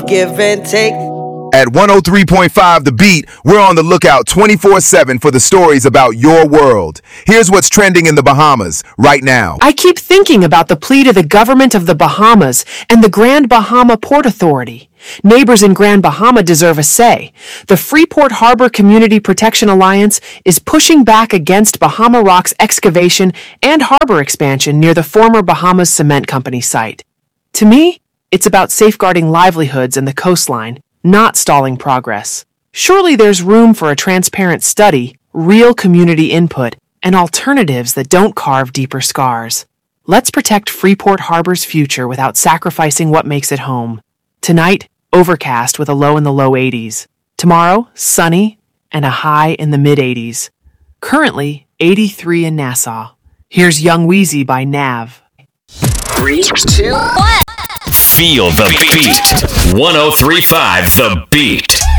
give and take. At 103.5 The Beat, we're on the lookout 24/7 for the stories about your world. Here's what's trending in the Bahamas right now. I keep thinking about the plea to the government of the Bahamas and the Grand Bahama Port Authority. Neighbors in Grand Bahama deserve a say. The Freeport Harbor Community Protection Alliance is pushing back against Bahama Rock's excavation and harbor expansion near the former Bahamas Cement Company site. To me, it's about safeguarding livelihoods and the coastline, not stalling progress. Surely there's room for a transparent study, real community input, and alternatives that don't carve deeper scars. Let's protect Freeport Harbor's future without sacrificing what makes it home. Tonight, overcast with a low in the low 80s. Tomorrow, sunny and a high in the mid-80s. Currently, 83 in Nassau. Here's Young Wheezy by Nav. 3, 2, 1. Feel the beat. 103.5 The Beat.